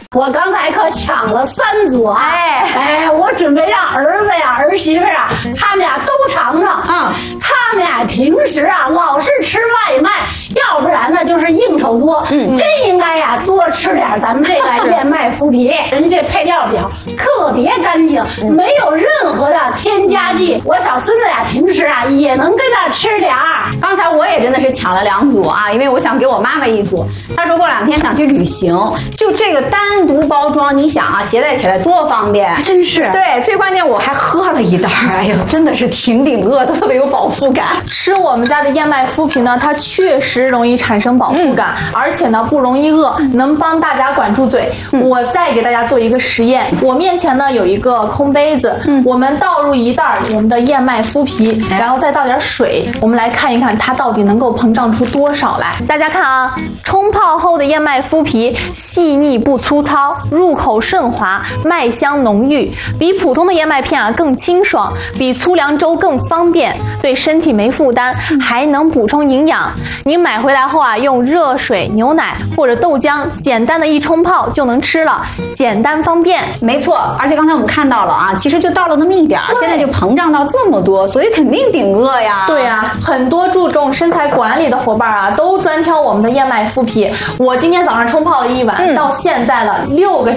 我刚才可抢了3组啊！我准备让儿子呀、儿媳妇啊，他们俩都尝尝。他们俩平时啊老是吃外卖，要不然呢就是应酬多。真应该呀多吃点咱们这个燕麦麸皮，人家这配料表特别干净，没有任何的添加剂。我小孙子呀平时啊也能跟他吃点儿。 刚才我也真的是抢了2组啊，因为我想给我妈妈1组。她说过2天想去旅行，就这个单独包装，你想啊，携带起来多方便， 真是。 对，最关键我还喝了1袋，哎呦，真的是挺顶饿的，特别有饱腹感。 吃我们家的燕麦麸皮呢，它确实容易产生饱腹感，而且呢不容易饿，能帮大家管住嘴。我再给大家做一个实验，我面前呢有一个空杯子，我们倒入1袋我们的燕麦麸皮，然后再倒点水，我们来看一看它到底能够膨胀出多少来。大家看啊，冲泡后的燕麦麸皮细腻不粗糙，入口顺滑，麦香浓郁，比普通的燕麦片啊更清爽，比粗粮粥更方便，对身体没负担，还能补充营养。您买回来后啊，用热水、牛奶或者豆浆简单的一冲泡就能吃了，简单方便。 没错，而且刚才我们看到了啊，其实就倒了那么一点，现在就膨胀到这么多，所以肯定顶饿呀。 对呀，很多注重身材管理的伙伴啊，都专挑我们的燕麦麸皮。我今天早上冲泡了1碗，到现在了6个